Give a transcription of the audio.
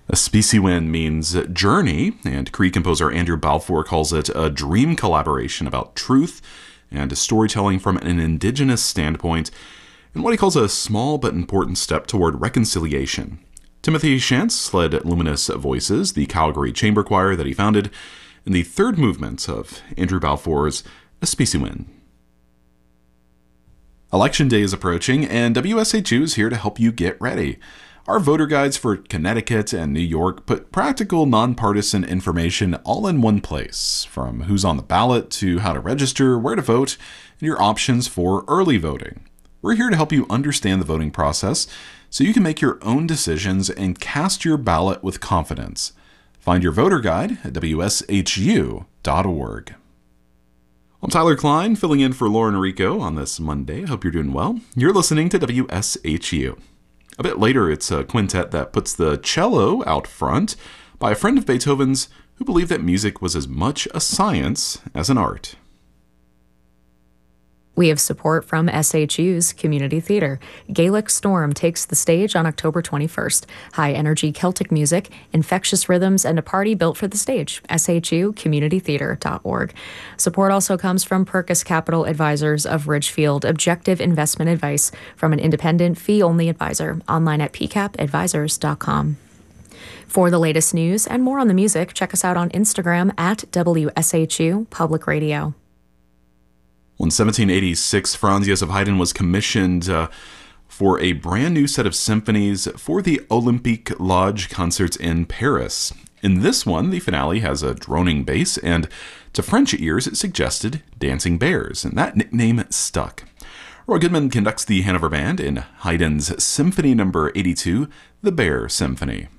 A Spiciwen means journey, and Cree composer Andrew Balfour calls it a dream collaboration about truth and storytelling from an indigenous standpoint, and what he calls a small but important step toward reconciliation. Timothy Shantz led Luminous Voices, the Calgary chamber choir that he founded, in the third movement of Andrew Balfour's A Spiciwen. Election day is approaching, and WSHU is here to help you get ready. Our voter guides for Connecticut and New York put practical, nonpartisan information all in one place, from who's on the ballot to how to register, where to vote, and your options for early voting. We're here to help you understand the voting process so you can make your own decisions and cast your ballot with confidence. Find your voter guide at WSHU.org. I'm Tyler Klein, filling in for Lauren Rico on this Monday. I hope you're doing well. You're listening to WSHU. A bit later, it's a quintet that puts the cello out front by a friend of Beethoven's who believed that music was as much a science as an art. We have support from SHU's Community Theater. Gaelic Storm takes the stage on October 21st. High-energy Celtic music, infectious rhythms, and a party built for the stage. SHUcommunitytheater.org. Support also comes from Perkus Capital Advisors of Ridgefield, objective investment advice from an independent, fee-only advisor. Online at pcapadvisors.com. For the latest news and more on the music, check us out on Instagram at WSHU Public Radio. In 1786, Franz Joseph Haydn was commissioned for a brand new set of symphonies for the Olympique Lodge concerts in Paris. In this one, the finale has a droning bass, and to French ears, it suggested dancing bears, and that nickname stuck. Roy Goodman conducts the Hanover Band in Haydn's Symphony No. 82, the Bear Symphony.